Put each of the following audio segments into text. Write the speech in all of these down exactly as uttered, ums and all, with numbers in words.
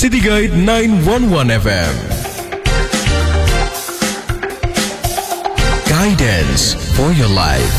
City Guide sembilan satu satu F M. Guidance for your life.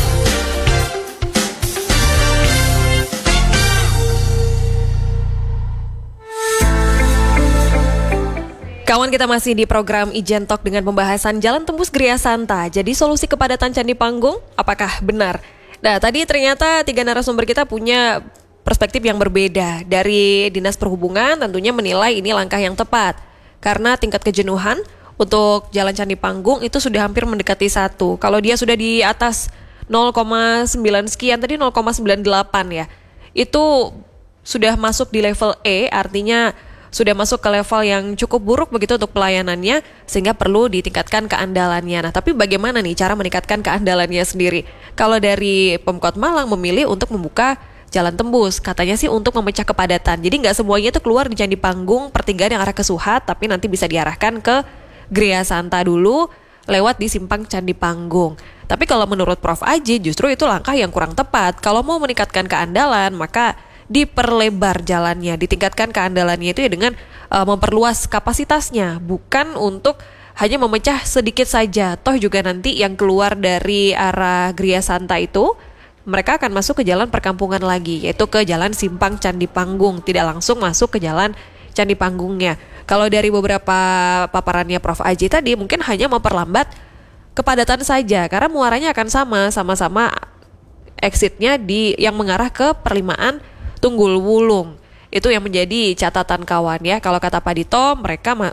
Kawan, kita masih di program Ijen Talk dengan pembahasan Jalan Tembus Gria Santa. Jadi solusi kepadatan Candi Panggung, apakah benar? Nah, tadi ternyata tiga narasumber kita punya perspektif yang berbeda. Dari Dinas Perhubungan tentunya menilai ini langkah yang tepat. Karena tingkat kejenuhan untuk Jalan Candi Panggung itu sudah hampir mendekati satu. Kalau dia sudah di atas nol koma sembilan sekian, tadi nol koma sembilan delapan ya. Itu sudah masuk di level E, artinya sudah masuk ke level yang cukup buruk begitu untuk pelayanannya, sehingga perlu ditingkatkan keandalannya. Nah, tapi bagaimana nih cara meningkatkan keandalannya sendiri? Kalau dari Pemkot Malang memilih untuk membuka jalan tembus, katanya sih untuk memecah kepadatan. Jadi nggak semuanya itu keluar di Candi Panggung, pertigaan yang arah ke Suhat, tapi nanti bisa diarahkan ke Gria Santa dulu, lewat di Simpang Candi Panggung. Tapi kalau menurut Profesor Aji, justru itu langkah yang kurang tepat. Kalau mau meningkatkan keandalan, maka diperlebar jalannya, ditingkatkan keandalannya itu ya dengan uh, memperluas kapasitasnya, bukan untuk hanya memecah sedikit saja. Toh juga nanti yang keluar dari arah Gria Santa itu mereka akan masuk ke jalan perkampungan lagi, yaitu ke jalan Simpang Candi Panggung, tidak langsung masuk ke jalan Candi Panggungnya. Kalau dari beberapa paparannya Profesor Aji tadi, mungkin hanya memperlambat kepadatan saja, karena muaranya akan sama, sama-sama exitnya di yang mengarah ke perlimaan Tunggul Wulung. Itu yang menjadi catatan kawan ya. Kalau kata Pak Dito, mereka